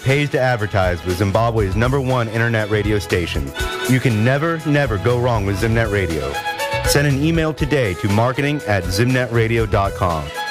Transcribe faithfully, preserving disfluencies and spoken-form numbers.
pays to advertise with Zimbabwe's number one internet radio station. You can never, never go wrong with Zimnet Radio. Send an email today to marketing at zimnet radio dot com.